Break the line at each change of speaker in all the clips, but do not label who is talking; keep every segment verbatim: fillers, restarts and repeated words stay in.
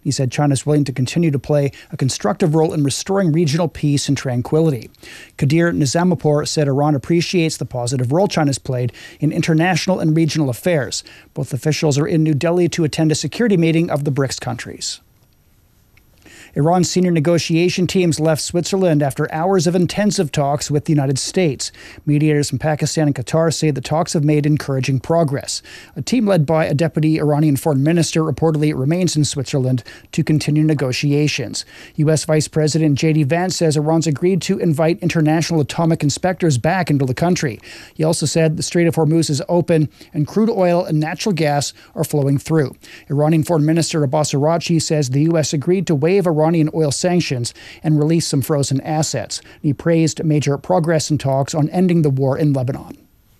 He said China is willing to continue to play a constructive role in restoring regional peace and tranquility. Kadir Nizampour said Iran appreciates the positive role China has played in international and regional affairs. Both officials are in New Delhi to attend a security meeting of the BRICS countries. Iran's senior negotiation teams left Switzerland after hours of intensive talks with the United States. Mediators from Pakistan and Qatar say the talks have made encouraging progress. A team led by a deputy Iranian foreign minister reportedly remains in Switzerland to continue negotiations. U S Vice President J D Vance says Iran's agreed to invite international atomic inspectors back into the country. He also said the Strait of Hormuz is open and crude oil and natural gas are flowing through. Iranian Foreign Minister Abbas Araghchi says the U S agreed to waive Iran Iranian oil sanctions and release some frozen assets. He praised major progress in talks on ending the war in Lebanon.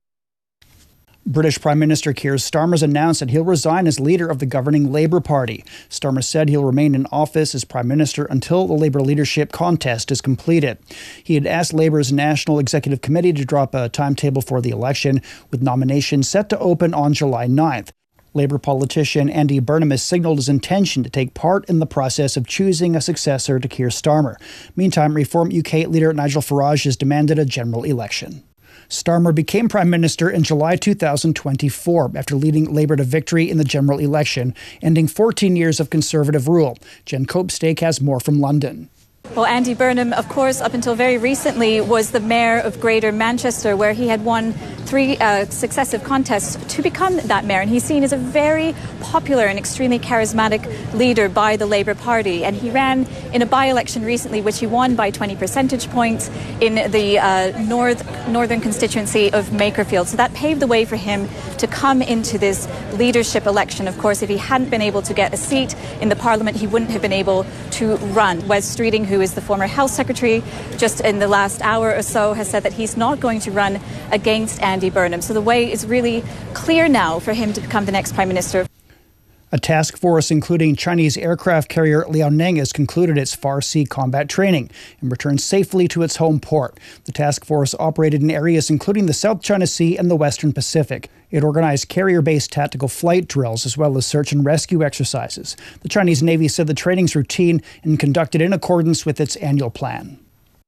British Prime Minister Keir Starmer has announced that he'll resign as leader of the governing Labour Party. Starmer said he'll remain in office as Prime Minister until the Labour leadership contest is completed. He had asked Labour's National Executive Committee to drop a timetable for the election, with nominations set to open on July ninth. Labour politician Andy Burnham has signalled his intention to take part in the process of choosing a successor to Keir Starmer. Meantime, Reform U K leader Nigel Farage has demanded a general election. Starmer became Prime Minister in July two thousand twenty-four after leading Labour to victory in the general election, ending fourteen years of Conservative rule. Jen Copestake has more from London.
Well, Andy Burnham, of course, up until very recently was the mayor of Greater Manchester, where he had won three uh, successive contests to become that mayor. And he's seen as a very popular and extremely charismatic leader by the Labour Party. And he ran in a by-election recently, which he won by twenty percentage points in the uh, north, northern constituency of Makerfield. So that paved the way for him to come into this leadership election. Of course, if he hadn't been able to get a seat in the Parliament, he wouldn't have been able to run. Wes Streeting, who is the former Health Secretary, just in the last hour or so has said that he's not going to run against Andy Burnham. So the way is really clear now for him to become the next Prime Minister.
A task force including Chinese aircraft carrier Liaoning has concluded its Far Sea combat training and returned safely to its home port. The task force operated in areas including the South China Sea and the Western Pacific. It organized carrier-based tactical flight drills as well as search and rescue exercises. The Chinese Navy said the training's routine and conducted in accordance with its annual plan.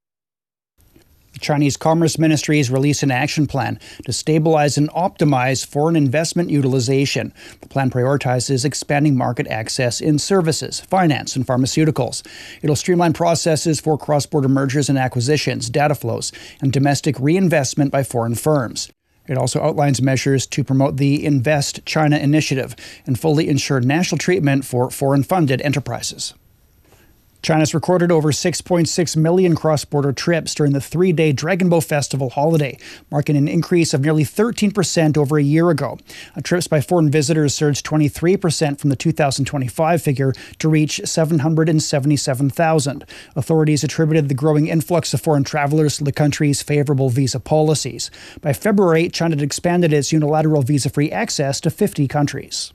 The Chinese Commerce Ministry has released an action plan to stabilize and optimize foreign investment utilization. The plan prioritizes expanding market access in services, finance, and pharmaceuticals. It'll streamline processes for cross-border mergers and acquisitions, data flows, and domestic reinvestment by foreign firms. It also outlines measures to promote the Invest China initiative and fully ensure national treatment for foreign-funded enterprises. China's recorded over six point six million cross-border trips during the three-day Dragon Boat Festival holiday, marking an increase of nearly thirteen percent over a year ago. Uh, trips by foreign visitors surged twenty-three percent from the two thousand twenty-five figure to reach seven hundred seventy-seven thousand. Authorities attributed the growing influx of foreign travelers to the country's favorable visa policies. By February, China had expanded its unilateral visa-free access to fifty countries.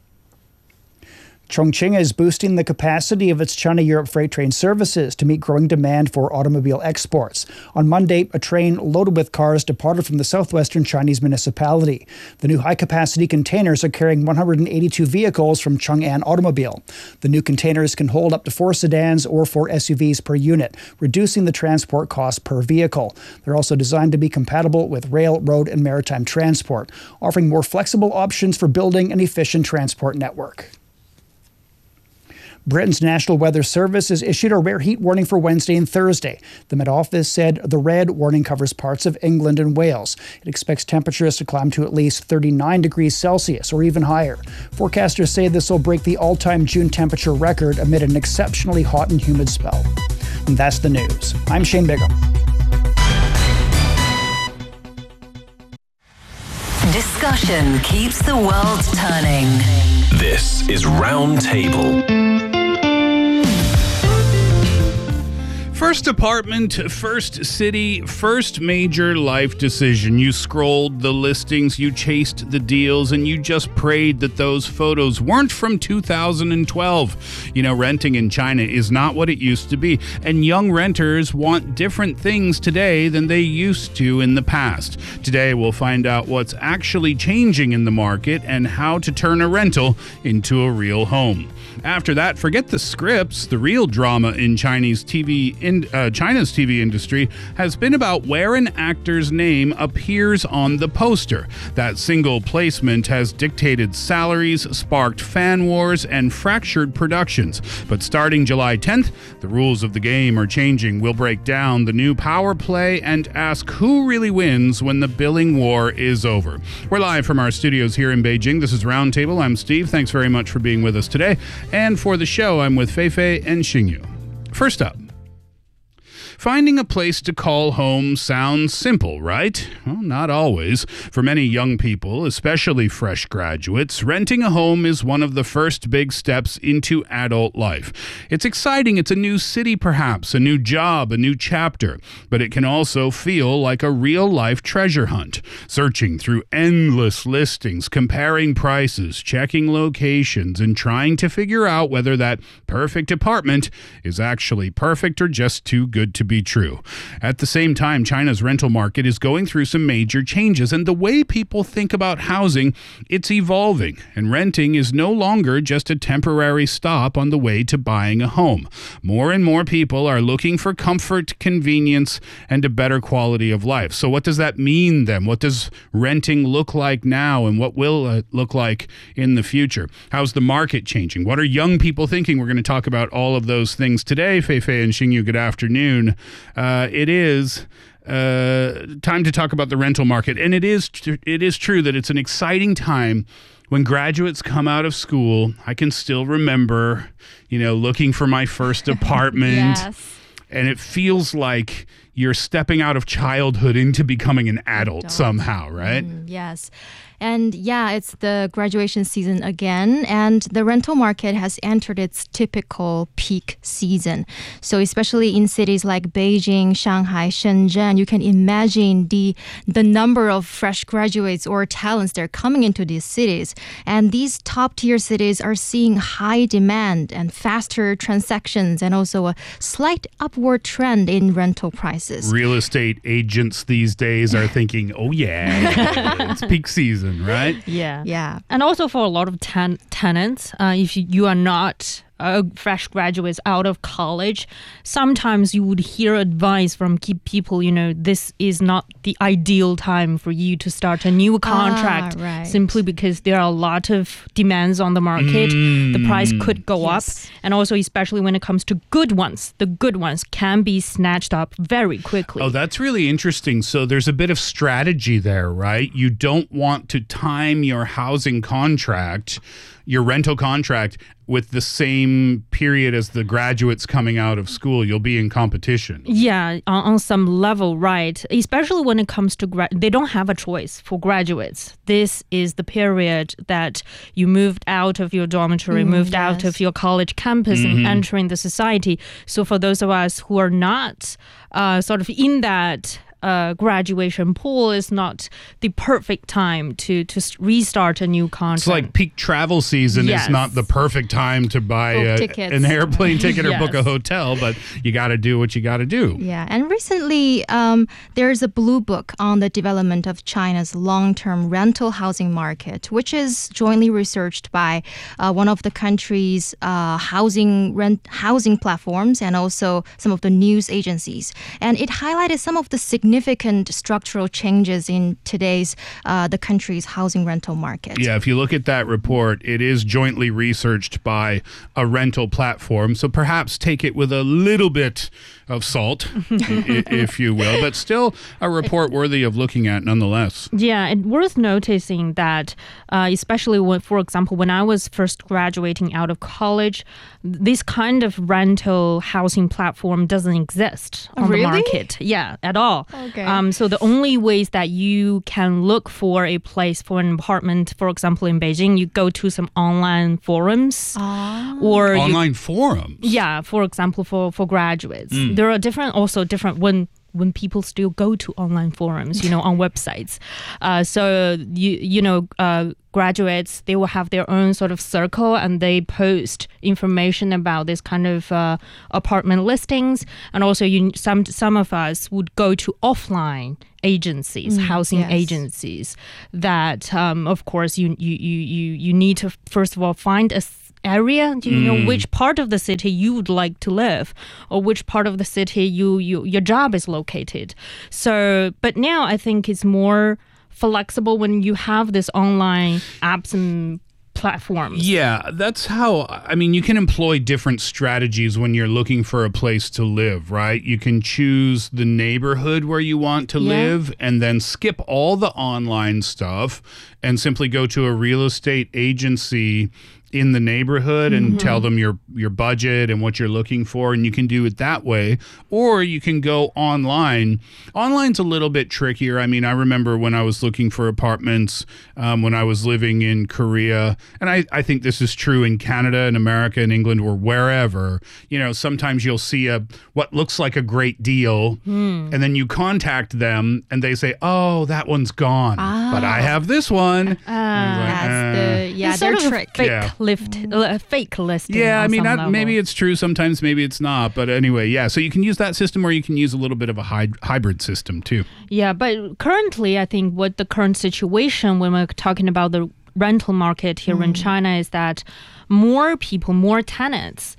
Chongqing is boosting the capacity of its China-Europe freight train services to meet growing demand for automobile exports. On Monday, a train loaded with cars departed from the southwestern Chinese municipality. The new high-capacity containers are carrying one hundred eighty-two vehicles from Chang'an Automobile. The new containers can hold up to four sedans or four S U Vs per unit, reducing the transport cost per vehicle. They're also designed to be compatible with rail, road, and maritime transport, offering more flexible options for building an efficient transport network. Britain's National Weather Service has issued a rare heat warning for Wednesday and Thursday. The Met Office said the red warning covers parts of England and Wales. It expects temperatures to climb to at least thirty-nine degrees Celsius or even higher. Forecasters say this will break the all-time June temperature record amid an exceptionally hot and humid spell. And that's the news. I'm Shane Bigham.
Discussion keeps the world turning.
This is Roundtable. First apartment, first city, first major life decision. You scrolled the listings, you chased the deals, and you just prayed that those photos weren't from two thousand twelve. You know, renting in China is not what it used to be, and young renters want different things today than they used to in the past. Today, we'll find out what's actually changing in the market and how to turn a rental into a real home. After that, forget the scripts. The real drama in Chinese T V in uh, China's T V industry has been about where an actor's name appears on the poster. That single placement has dictated salaries, sparked fan wars, and fractured productions. But starting July tenth, the rules of the game are changing. We'll break down the new power play and ask who really wins when the billing war is over. We're live from our studios here in Beijing. This is Roundtable. I'm Steve. Thanks very much for being with us today. And for the show, I'm with Feifei and Xingyu. First up, finding a place to call home sounds simple, right? Well, not always. For many young people, especially fresh graduates, renting a home is one of the first big steps into adult life. It's exciting. It's a new city, perhaps, a new job, a new chapter. But it can also feel like a real-life treasure hunt. Searching through endless listings, comparing prices, checking locations, and trying to figure out whether that perfect apartment is actually perfect or just too good to be true. At the same time, China's rental market is going through some major changes, and the way people think about housing, it's evolving, and renting is no longer just a temporary stop on the way to buying a home. More and more people are looking for comfort, convenience, and a better quality of life. So what does that mean then? What does renting look like now, and what will it look like in the future? How's the market changing? What are young people thinking? We're going to talk about all of those things today. Feifei and Xingyu, good afternoon. Uh, it is uh, time to talk about the rental market. And it is tr- it is true that it's an exciting time when graduates come out of school. I can still remember, you know, looking for my first apartment.
Yes.
And it feels like you're stepping out of childhood into becoming an adult, adult. somehow, right?
Mm, yes. And yeah, it's the graduation season again, and the rental market has entered its typical peak season. So especially in cities like Beijing, Shanghai, Shenzhen, you can imagine the the number of fresh graduates or talents that are coming into these cities. And these top-tier cities are seeing high demand and faster transactions, and also a slight upward trend in rental prices.
Real estate agents these days are thinking, oh yeah, it's peak season. Right?
Yeah. Yeah.
And also for a lot of ten- tenants, uh, if you, you are not uh, fresh graduates out of college, sometimes you would hear advice from key people, you know, this is not the ideal time for you to start a new contract,
ah, right.
simply because there are a lot of demands on the market.
Mm.
The price could go
yes.
up. And also, especially when it comes to good ones, the good ones can be snatched up very quickly.
Oh, that's really interesting. So there's a bit of strategy there, right? You don't want to time your housing contract, your rental contract, with the same period as the graduates coming out of school. You'll be in competition.
Yeah, on, on some level, right. Especially when it comes to, gra- they don't have a choice for graduates. This is the period that you moved out of your dormitory,
Mm,
moved
yes.
out of your college campus
Mm-hmm.
and entering the society. So for those of us who are not uh, sort of in that Uh, graduation pool, is not the perfect time to to restart a new contract.
It's like peak travel season
Yes.
is not the perfect time to buy
Book
a,
tickets.
an airplane ticket or
Yes.
book a hotel, but you got to do what you got to do.
Yeah, and recently um, there's a blue book on the development of China's long-term rental housing market, which is jointly researched by uh, one of the country's uh, housing rent housing platforms and also some of the news agencies. And it highlighted some of the significant structural changes in today's uh, the country's housing rental market.
Yeah, if you look at that report, it is jointly researched by a rental platform. So perhaps take it with a little bit of salt, i- if you will, but still a report worthy of looking at nonetheless.
Yeah, and worth noticing that, uh, especially when, for example, when I was first graduating out of college, this kind of rental housing platform doesn't exist on
Really?
the market. Yeah, at all.
Okay.
Um, so the only ways that you can look for a place for an apartment, for example, in Beijing, you go to some online forums
Ah.
or you-
Online forums.
yeah, for example, for, for graduates. There are different, also different when when people still go to online forums, you know, on websites. Uh, so, you you know, uh, graduates, they will have their own sort of circle and they post information about this kind of uh, apartment listings. And also you, some some of us would go to offline agencies, housing
yes.
agencies that, um, of course, you, you, you, you, you need to, first of all, find a area. Do you know which part of the city you would like to live, or which part of the city you, you your job is located? So, but now I think it's more flexible when you have this online apps and platforms.
Yeah, that's how, I mean, you can employ different strategies when you're looking for a place to live, right? You can choose the neighborhood where you want to
Yeah.
live and then skip all the online stuff and simply go to a real estate agency in the neighborhood and tell them your your budget and what you're looking for, and you can do it that way. Or you can go online. Online's a little bit trickier. I mean, I remember when I was looking for apartments um, when I was living in Korea, and I, I think this is true in Canada and America and England or wherever, you know, sometimes you'll see a what looks like a great deal and then you contact them and they say, oh, that one's gone, but I have this one. And you're like,
That's
"Uh."
the yeah,
It's
their
sort of
trick.
a fake
Yeah.
lift, a fake listing.
Yeah, I
on
mean,
some
that,
level.
maybe it's true. Sometimes maybe it's not. But anyway, yeah. So you can use that system, or you can use a little bit of a hy- hybrid system too.
Yeah, but currently, I think what the current situation when we're talking about the rental market here in China is that more people, more tenants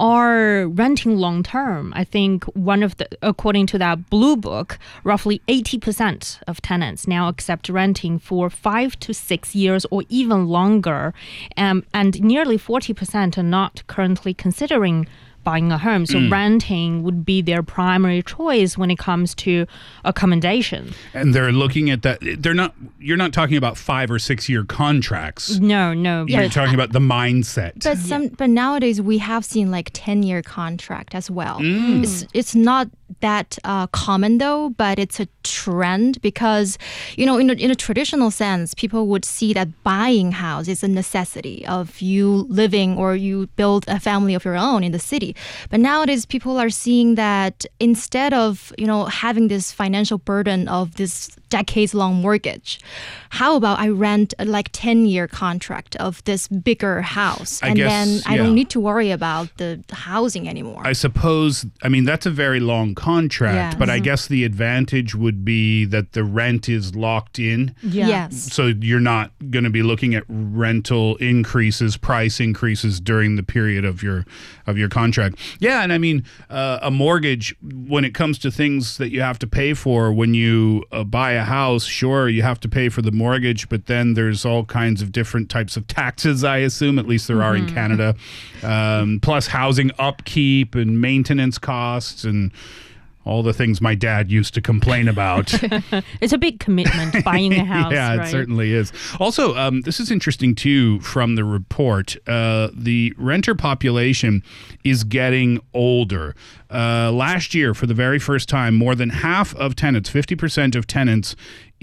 are renting long term. I think one of the, according to that Blue Book, roughly eighty percent of tenants now accept renting for five to six years or even longer. Um, and nearly forty percent are not currently considering buying a home. So renting would be their primary choice when it comes to accommodation.
And they're looking at that. They're not. You're not talking about five or six year contracts.
No, no.
You're
But
talking about the mindset.
But some, but nowadays we have seen like ten year contract as well. It's it's not that uh, common though, but it's a trend because you know in a, in a traditional sense, people would see that buying house is a necessity of you living or you build a family of your own in the city. But nowadays, people are seeing that instead of you know having this financial burden of this decades long mortgage, how about I rent a like ten year contract of this bigger house
I
and
guess,
then I
yeah.
don't need to worry about the housing anymore.
I suppose, I mean, that's a very long contract,
Yes.
but I guess the advantage would be that the rent is locked in.
yeah.
Yes.
So you're not going to be looking at rental increases, price increases during the period of your of your contract. Yeah, and I mean, uh, a mortgage, when it comes to things that you have to pay for when you uh, buy a house, sure, you have to pay for the mortgage, but then there's all kinds of different types of taxes, I assume, at least there are in Canada, um, plus housing upkeep and maintenance costs and all the things my dad used to complain about.
It's a big commitment buying a house.
Yeah,
right?
it certainly is. Also, um, this is interesting too from the report. Uh, the renter population is getting older. Uh, last year, for the very first time, more than half of tenants, fifty percent of tenants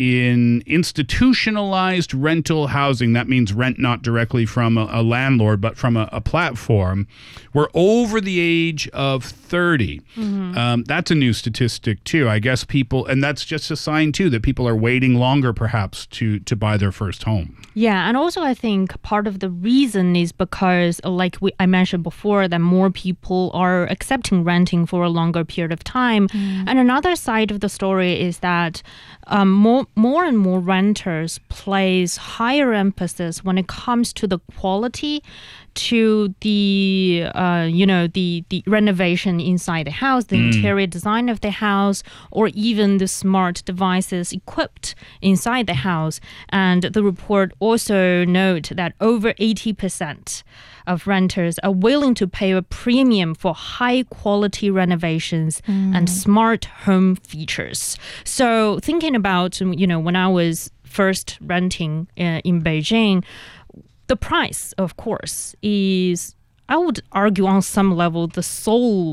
in institutionalized rental housing, that means rent not directly from a, a landlord, but from a, a platform, were over the age of thirty.
Mm-hmm.
Um, that's a new statistic too. I guess people, and that's just a sign too that people are waiting longer perhaps to, to buy their first home.
Yeah, and also I think part of the reason is because, like we, I mentioned before, that more people are accepting renting for a longer period of time. And another side of the story is that um, more, more and more renters place higher emphasis when it comes to the quality, to the uh, you know the the renovation inside the house, the interior design of the house, or even the smart devices equipped inside the house. And the report also note that over eighty percent of renters are willing to pay a premium for high quality renovations and smart home features. So thinking about, you know, when I was first renting uh, in Beijing, the price, of course, is, I would argue on some level, the sole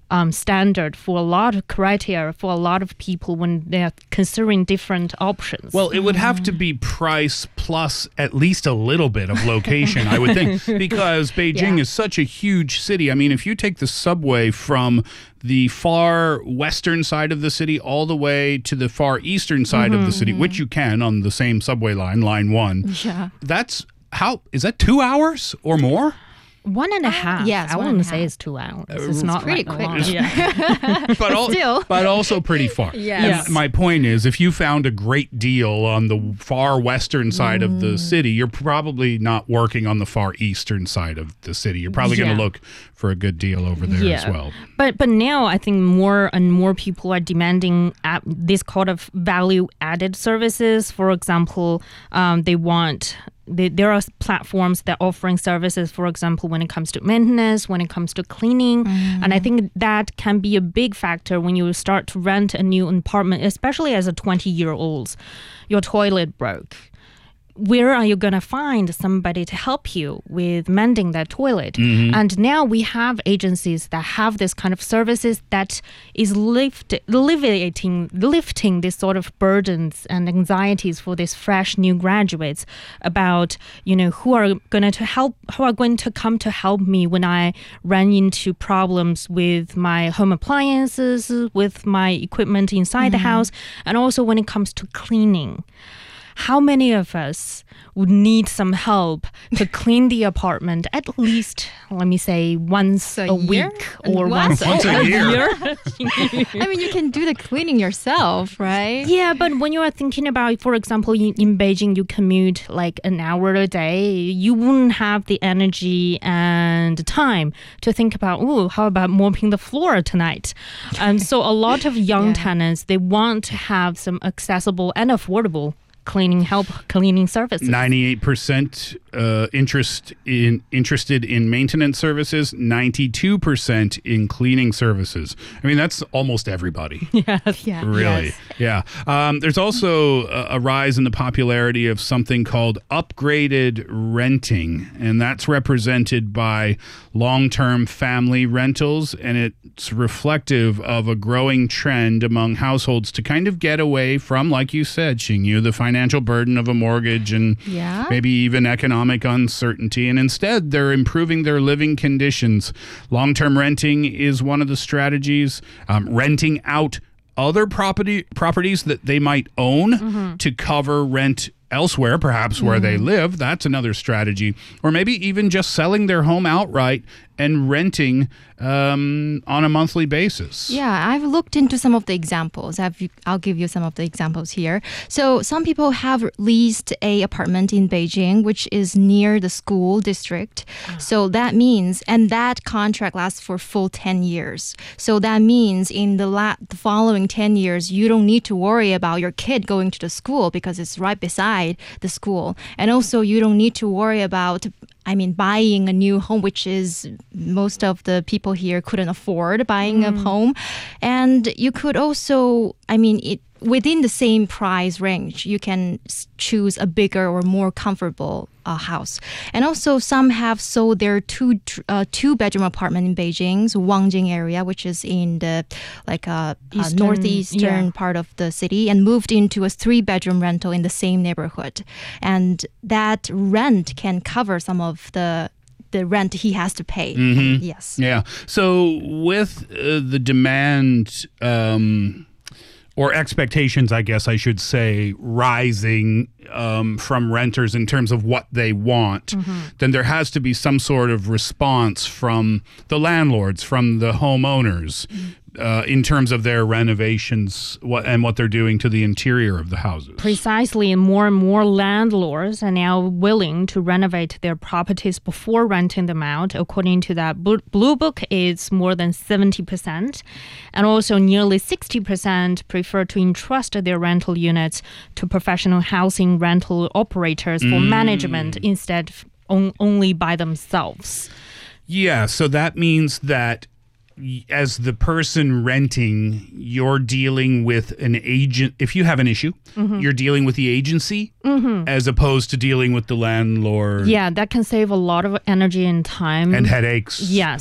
um, standard for a lot of criteria for a lot of people when they're considering different options.
Well, it would have to be price plus at least a little bit of location, I would think, because Beijing
Yeah.
is such a huge city. I mean, if you take the subway from the far western side of the city all the way to the far eastern side of the city, which you can on the same subway line, line one,
Yeah.
that's how, is that two hours or more?
One and a half.
yes,
I
one and
wouldn't
a
say
half.
it's two hours. It's not
pretty
like
quick.
long. Yeah.
But, al-
still.
but also pretty far.
Yes.
And my point is, if you found a great deal on the far western side of the city, you're probably not working on the far eastern side of the city. You're probably going
Yeah.
to look for a good deal over there as well.
But but now I think more and more people are demanding app, this kind of value added services. For example, um, they want. They, there are platforms that are offering services, for example, when it comes to maintenance, when it comes to cleaning. And I think that can be a big factor when you start to rent a new apartment, especially as a twenty-year-old. Your toilet broke. Where are you going to find somebody to help you with mending that toilet? And now we have agencies that have this kind of services that is lift, alleviating, lifting this sort of burdens and anxieties for these fresh new graduates about, you know, who are going to help, who are going to come to help me when I run into problems with my home appliances, with my equipment inside the house, and also when it comes to cleaning. How many of us would need some help to clean the apartment at least, let me say, once
A
a,
year?
week or
What?
once,
Once a year.
I mean, you can do the cleaning yourself, right?
Yeah, but when you are thinking about, for example, in, in Beijing, you commute like an hour a day, you wouldn't have the energy and time to think about, oh, how about mopping the floor tonight? And so a lot of young
Yeah.
tenants, they want to have some accessible and affordable cleaning help, cleaning services.
ninety-eight percent uh, interest in interested in maintenance services, ninety-two percent in cleaning services. I mean, that's almost everybody.
Yes.
Yeah.
Really? Yeah. Um, there's also a, a rise in the popularity of something called upgraded renting, and that's represented by long-term family rentals, and it's reflective of a growing trend among households to kind of get away from, like you said, Xingyu, the financial burden of a mortgage and
Yeah.
maybe even economic uncertainty, and instead they're improving their living conditions. Long-term renting is one of the strategies. Um, renting out other property properties that they might own to cover rent elsewhere, perhaps where they live. That's another strategy. Or maybe even just selling their home outright and renting um, on a monthly basis.
Yeah, I've looked into some of the examples. I've, I'll give you some of the examples here. So some people have leased a apartment in Beijing, which is near the school district. So that means, and that contract lasts for full ten years. So that means in the, la- the following ten years, you don't need to worry about your kid going to the school because it's right beside the school. And also you don't need to worry about I mean, buying a new home, which is most of the people here couldn't afford buying a home. And you could also, I mean, it within the same price range, you can s- choose a bigger or more comfortable uh, house. And also some have sold their two tr- uh, two bedroom apartment in Beijing's Wangjing area, which is in the like uh, uh,
Eastern-
northeastern
yeah.
part of the city, and moved into a three bedroom rental in the same neighborhood. And that rent can cover some of the the rent he has to pay. Yes.
Yeah. So with uh, the demand um, or expectations, I guess I should say, rising um, from renters in terms of what they want, then there has to be some sort of response from the landlords, from the homeowners, uh, in terms of their renovations what, and what they're doing to the interior of the houses.
Precisely, and more and more landlords are now willing to renovate their properties before renting them out. According to that Bl- Blue Book, it's more than seventy percent. And also nearly sixty percent prefer to entrust their rental units to professional housing rental operators for management instead of on- only by themselves.
Yeah, so that means that y- as the person renting, you're dealing with an agent. If you have an issue, you're dealing with the agency as opposed to dealing with the landlord
Yeah, that can save a lot of energy and time.
and headaches.
Yes, c-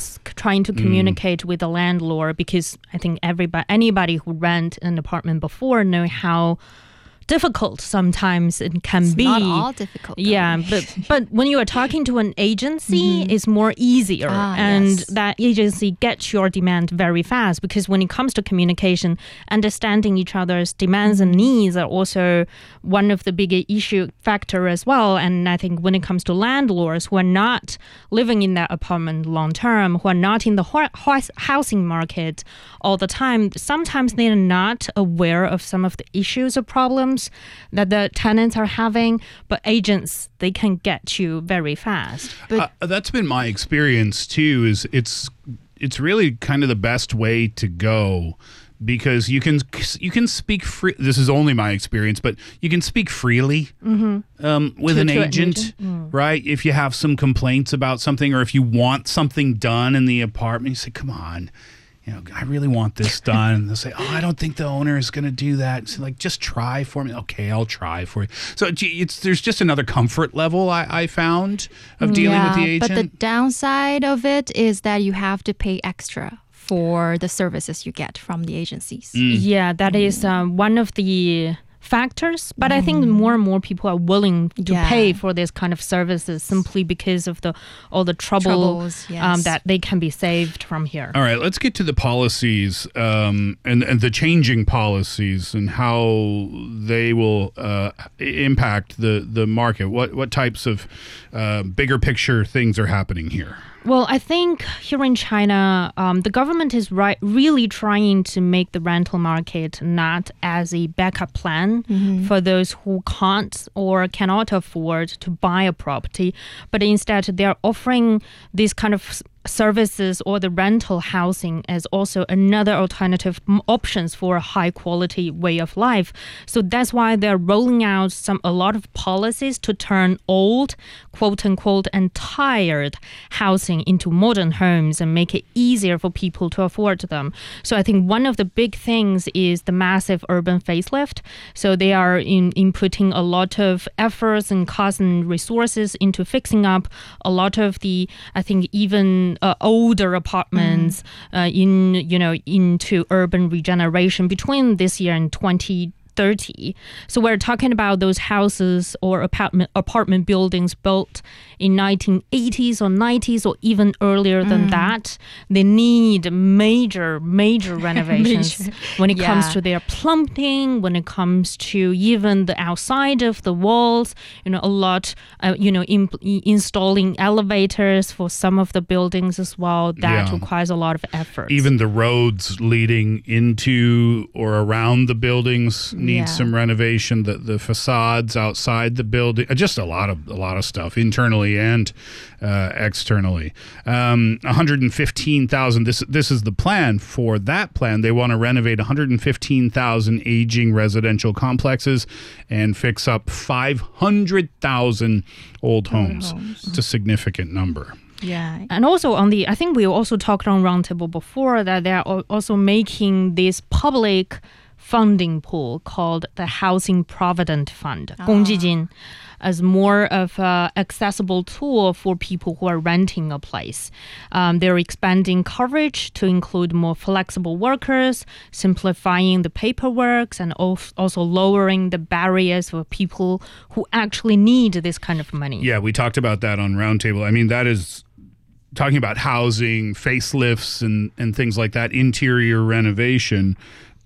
trying to communicate mm. with the landlord, because I think everybody, anybody who rent an apartment before know how difficult sometimes it can
it's
be.
Not all difficult. Though.
Yeah, but but when you are talking to an agency, mm-hmm. it's more easier,
ah,
and
yes.
that agency gets your demand very fast, because when it comes to communication, understanding each other's demands mm-hmm. and needs are also one of the big issue factor as well. And I think when it comes to landlords who are not living in that apartment long term, who are not in the ho- ho- housing market all the time, sometimes they are not aware of some of the issues or problems that the tenants are having, but agents, they can get you very fast.
But uh, that's been my experience too, is it's it's really kind of the best way to go, because you can you can speak free. This is only my experience, but you can speak freely mm-hmm. um, with
to,
an
to
agent,
an agent. Mm.
right? If you have some complaints about something, or if you want something done in the apartment, you say, come on, you know, I really want this done. And they'll say, oh, I don't think the owner is going to do that. So like, just try for me. Okay, I'll try for you. So it's there's just another comfort level I, I found of dealing
yeah,
with the agent.
But the downside of it is that you have to pay extra for the services you get from the agencies.
Mm. Yeah, that is um, one of the factors, but mm. I think more and more people are willing to
yeah.
pay for this kind of services simply because of the all the trouble
Troubles, yes.
um, that they can be saved from here.
All right, let's get to the policies um, and, and the changing policies and how they will uh, impact the, the market. What what types of uh, bigger picture things are happening here?
Well, I think here in China, um, the government is right, really trying to make the rental market not as a backup plan mm-hmm. for those who can't or cannot afford to buy a property, but instead they're offering this kind of services or the rental housing as also another alternative options for a high quality way of life. So that's why they're rolling out some a lot of policies to turn old, quote unquote, and tired housing into modern homes and make it easier for people to afford them. So I think one of the big things is the massive urban facelift. So they are in inputting a lot of efforts and costs and resources into fixing up a lot of the, I think, even Uh, older apartments mm. uh, in you know into urban regeneration between this year and twenty thirty. So we're talking about those houses or apartment apartment buildings built in nineteen eighties or nineties or even earlier mm. than that. They need major, major renovations major. when it yeah. comes to their plumbing, when it comes to even the outside of the walls. You know, a lot. Uh, you know, in, installing elevators for some of the buildings as well. That yeah. requires a lot of effort.
Even the roads leading into or around the buildings need yeah. some renovation. The the facades outside the building, just a lot of a lot of stuff internally and uh, externally. Um, one hundred fifteen thousand. This this is the plan for that plan. They want to renovate one hundred fifteen thousand aging residential complexes and fix up five hundred thousand old homes. homes. It's a significant number.
Yeah. And also on the, I think we also talked on Roundtable before that they are also making this public funding pool called the Housing Provident Fund, ah. 公积金, as more of an accessible tool for people who are renting a place. Um, they're expanding coverage to include more flexible workers, simplifying the paperwork, and also lowering the barriers for people who actually need this kind of money.
Yeah, we talked about that on Roundtable. I mean, that is talking about housing, facelifts, and, and things like that, interior renovation.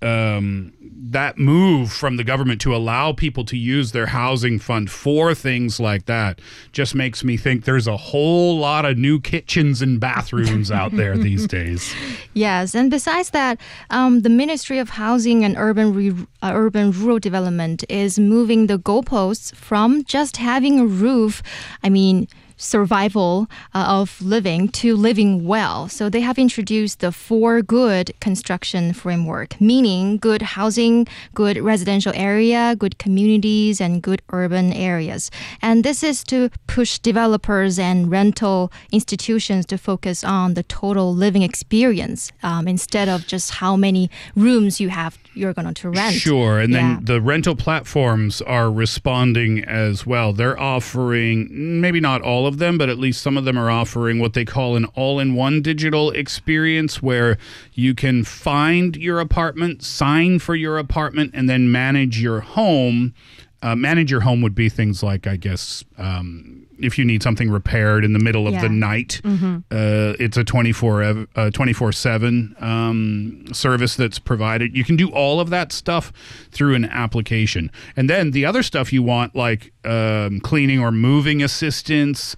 Um, that move from the government to allow people to use their housing fund for things like that just makes me think there's a whole lot of new kitchens and bathrooms out there these days.
Yes, and besides that, um, the Ministry of Housing and Urban Re- uh, Urban Rural Development is moving the goalposts from just having a roof, I mean, survival uh, of living to living well. So they have introduced the four good construction framework, meaning good housing, good residential area, good communities, and good urban areas. And this is to push developers and rental institutions to focus on the total living experience um, instead of just how many rooms you have you're going to rent.
Sure. And then
Yeah.
the rental platforms are responding as well. They're offering, maybe not all of them, but at least some of them are offering what they call an all-in-one digital experience where you can find your apartment, sign for your apartment, and then manage your home. Uh, manage your home would be things like, I guess, um, if you need something repaired in the middle of
Yeah.
the night, uh, it's a twenty-four, ev- uh, twenty-four seven um, service that's provided. You can do all of that stuff through an application. And then the other stuff you want, like um, cleaning or moving assistance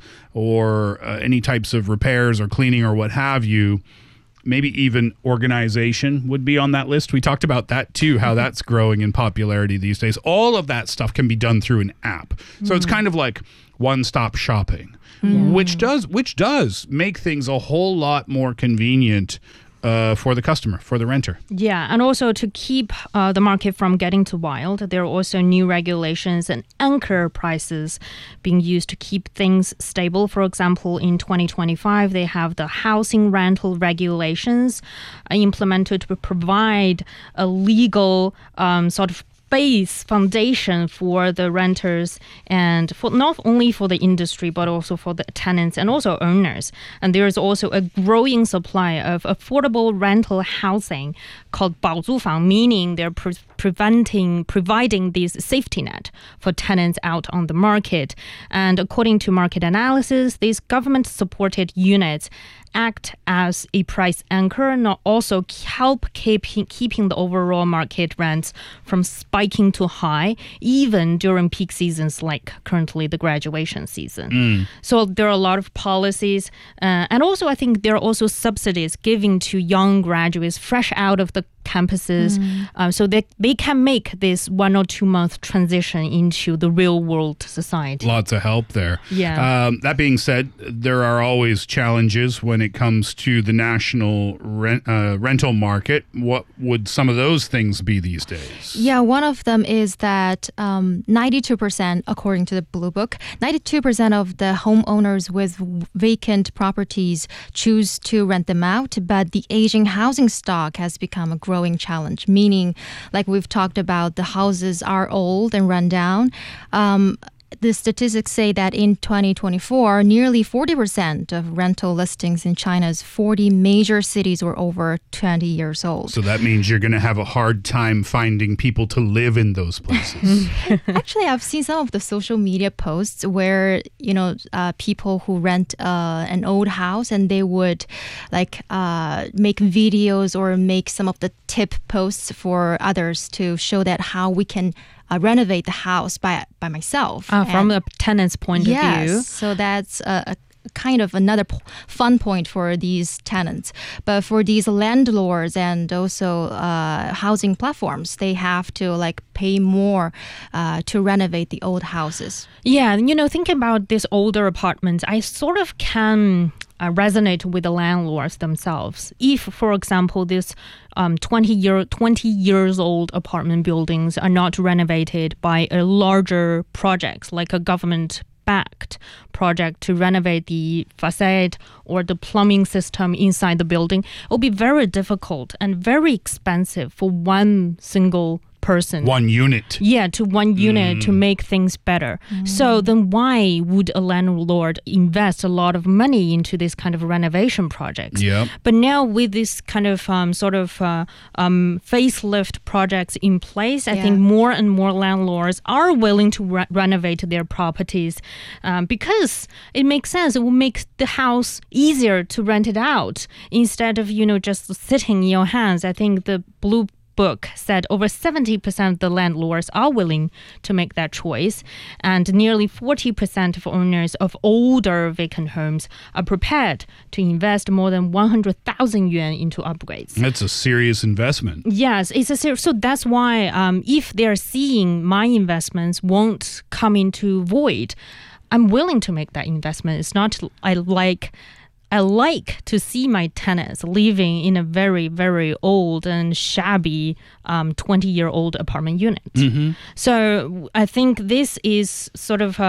or uh, any types of repairs or cleaning or what have you, maybe even organization would be on that list. We talked about that too, how that's growing in popularity these days. All of that stuff can be done through an app. So it's kind of like one-stop shopping, which does which does make things a whole lot more convenient uh, for the customer, for the renter.
Yeah, and also to keep uh, the market from getting too wild, there are also new regulations and anchor prices being used to keep things stable. For example, in twenty twenty-five, they have the housing rental regulations uh, implemented to provide a legal um, sort of base foundation for the renters and for not only for the industry but also for the tenants and also owners. And there is also a growing supply of affordable rental housing called 保租房, meaning they're pre- preventing providing this safety net for tenants out on the market. And according to market analysis, these government supported units act as a price anchor and also help keeping keeping the overall market rents from spiking too high, even during peak seasons like currently the graduation season.
Mm.
So there are a lot of policies, uh, and also I think there are also subsidies given to young graduates fresh out of the campuses,
Mm.
uh, so that they can make this one or two month transition into the real world society.
Lots of help there.
Yeah.
Um, that being said, there are always challenges when it comes to the national rent, uh, rental market. What would some of those things be these days?
Yeah, one of them is that um, ninety-two percent, according to the Blue Book, ninety-two percent of the homeowners with vacant properties choose to rent them out, but the aging housing stock has become a growing challenge, meaning, like we've talked about, the houses are old and run down. Um, The statistics say that in twenty twenty-four, nearly forty percent of rental listings in China's forty major cities were over twenty years old.
So that means you're going to have a hard time finding people to live in those places.
Actually, I've seen some of the social media posts where, you know, uh, people who rent uh, an old house and they would like uh, make videos or make some of the tip posts for others to show that how we can uh, renovate the house by by myself.
Uh, from
And-
the tenant's point
yes,
of view.
so that's a, a kind of another p- fun point for these tenants. But for these landlords and also uh, housing platforms, they have to like pay more uh, to renovate the old houses.
Yeah, you know, thinking about these older apartments, I sort of can uh, resonate with the landlords themselves. If, for example, these um, twenty year, twenty years old apartment buildings are not renovated by a larger project, like a government backed project to renovate the facade or the plumbing system inside the building, it will be very difficult and very expensive for one single person.
One unit.
Yeah, to one unit to make things better. So then why would a landlord invest a lot of money into this kind of renovation projects?
Yep.
But now with this kind of um, sort of uh, um, facelift projects in place, I
Yeah.
think more and more landlords are willing to re- renovate their properties um, because it makes sense. It will make the house easier to rent it out instead of, you know, just sitting in your hands. I think the Blue Book said over seventy percent of the landlords are willing to make that choice, and nearly forty percent of owners of older vacant homes are prepared to invest more than one hundred thousand yuan into upgrades.
That's a serious investment.
Yes, it's a ser- so that's why um, if they're seeing my investments won't come into void, I'm willing to make that investment. It's not I like I like to see my tenants living in a very, very old and shabby um, twenty-year-old apartment unit. So I think this is sort of a,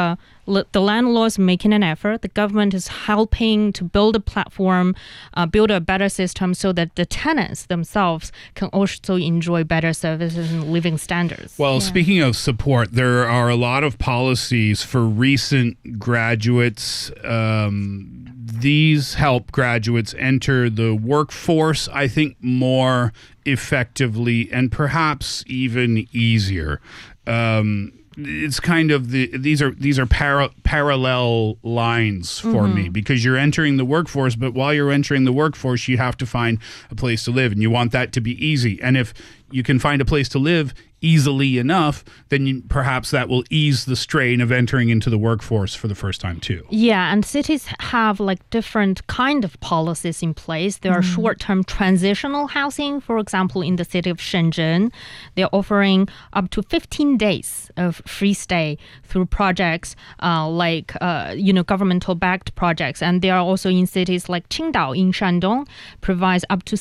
l- the landlords making an effort. The government is helping to build a platform, uh, build a better system so that the tenants themselves can also enjoy better services and living standards.
Well, speaking of support, there are a lot of policies for recent graduates. Um, these help graduates enter the workforce, I think, more effectively and perhaps even easier. Um, it's kind of the these are these are para, parallel lines for mm-hmm. me, because you're entering the workforce, but while you're entering the workforce, you have to find a place to live, and you want that to be easy. And if you can find a place to live easily enough, then you, perhaps that will ease the strain of entering into the workforce for the first time too.
Yeah, and cities have like different kind of policies in place. There are mm. short-term transitional housing. For example, in the city of Shenzhen, they're offering up to fifteen days of free stay through projects uh, like, uh, you know, governmental-backed projects. And they are also in cities like Qingdao in Shandong, provides up to